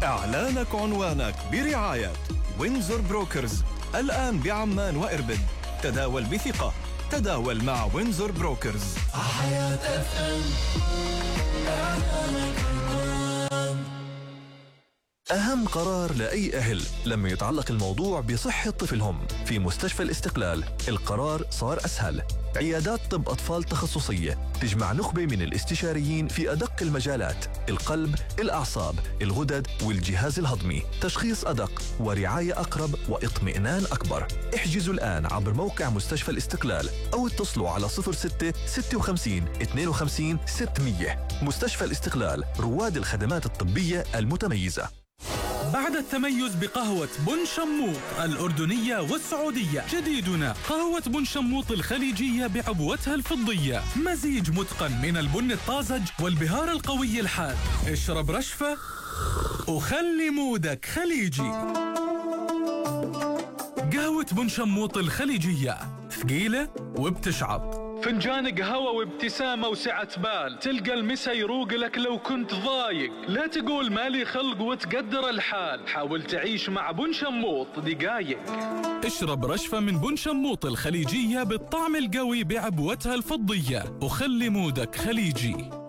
إعلانك عنوانك برعاية وينزور بروكرز، الآن بعمان وإربد. تداول بثقة، تداول مع وينزور بروكرز. حياة FM. أهم قرار لأي أهل لما يتعلق الموضوع بصحة طفلهم في مستشفى الاستقلال، القرار صار أسهل. عيادات طب أطفال تخصصية تجمع نخبة من الاستشاريين في أدق المجالات: القلب، الأعصاب، الغدد والجهاز الهضمي. تشخيص أدق ورعاية أقرب واطمئنان أكبر. احجزوا الآن عبر موقع مستشفى الاستقلال أو اتصلوا على 06 56 52 600. مستشفى الاستقلال، رواد الخدمات الطبية المتميزة. بعد التميز بقهوة بن شموط الأردنية والسعودية، جديدنا قهوة بن شموط الخليجية بعبوتها الفضية، مزيج متقن من البن الطازج والبهار القوي الحاد. اشرب رشفة وخلي مودك خليجي. قهوة بن شموط الخليجية ثقيلة وبتشعط. فنجان قهوة وابتسامة وسعة بال، تلقى المسا يروق لك لو كنت ضايق. لا تقول مالي خلق وتقدر الحال، حاول تعيش مع بن شموط دقايق. اشرب رشفة من بن شموط الخليجية بالطعم القوي بعبوتها الفضية وخلي مودك خليجي.